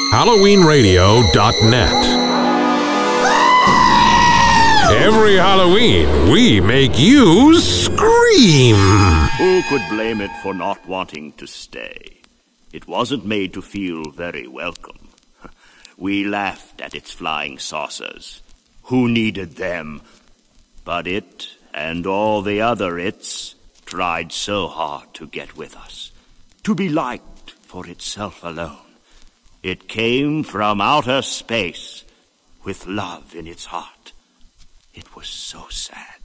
HalloweenRadio.net. Every Halloween, we make you scream. Who could blame it for not wanting to stay? It wasn't made to feel very welcome. We laughed at its flying saucers. Who needed them? But it, and all the other its, tried so hard to get with us, to be liked for itself alone. It came from outer space, with love in its heart. It was so sad.